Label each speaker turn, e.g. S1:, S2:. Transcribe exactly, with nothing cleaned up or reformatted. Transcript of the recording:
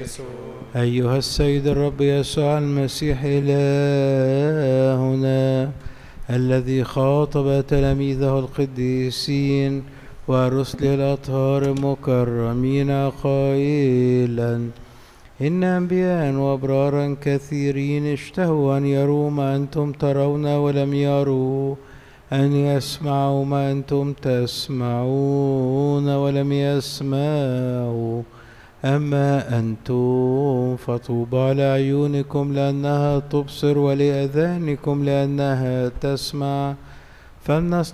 S1: يسوع.
S2: أيها السيد الرب يسوع المسيح إلهنا الذي خاطب تلاميذه القديسين ورسله الأطهار المكرمين قائلا: إن أنبياء وأبرارا كثيرين اشتهوا أن يروا ما أنتم ترون ولم يروا، أن يسمعوا ما أنتم تسمعون ولم يسمعوا، أما أنتم فطوبى لعيونكم لأنها تبصر ولأذانكم لأنها تسمع. فلنستطيع